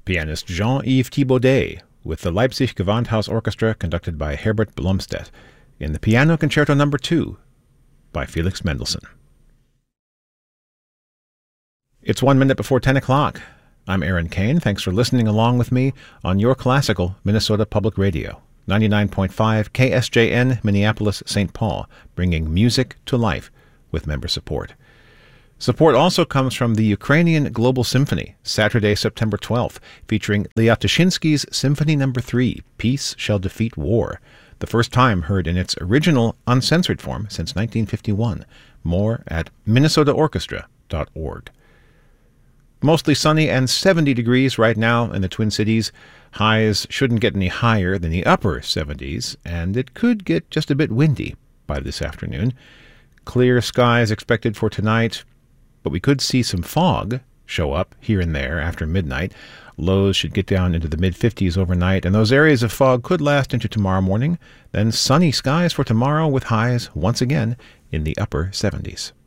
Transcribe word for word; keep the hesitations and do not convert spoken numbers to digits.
Pianist Jean-Yves Thibaudet with the Leipzig Gewandhaus Orchestra conducted by Herbert Blomstedt in the Piano Concerto Number two by Felix Mendelssohn. It's one minute before ten o'clock. I'm Aaron Kane. Thanks for listening along with me on your classical Minnesota Public Radio, ninety-nine point five K S J N, Minneapolis, Saint Paul, bringing music to life with member support. Support also comes from the Ukrainian Global Symphony, Saturday, September twelfth, featuring Liatoshinsky's Symphony Number three, Peace Shall Defeat War, the first time heard in its original uncensored form since nineteen fifty-one. More at minnesota orchestra dot org. Mostly sunny and seventy degrees right now in the Twin Cities. Highs shouldn't get any higher than the upper seventies, and it could get just a bit windy by this afternoon. Clear skies expected for tonight, but we could see some fog show up here and there after midnight. Lows should get down into the mid-fifties overnight, and those areas of fog could last into tomorrow morning. Then sunny skies for tomorrow with highs once again in the upper seventies.